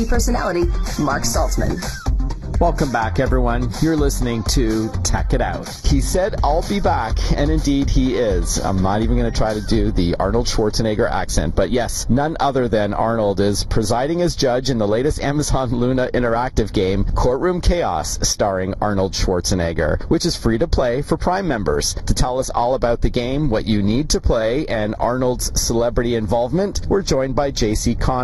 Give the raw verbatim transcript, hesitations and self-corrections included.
personality Mark Saltzman. Welcome back, everyone. You're listening to Tech It Out. He said, I'll be back, and indeed he is. I'm not even going to try to do the Arnold Schwarzenegger accent, but yes, none other than Arnold is presiding as judge in the latest Amazon Luna interactive game, Courtroom Chaos, starring Arnold Schwarzenegger, which is free to play for Prime members. To tell us all about the game, what you need to play, and Arnold's celebrity involvement, we're joined by J C Connor.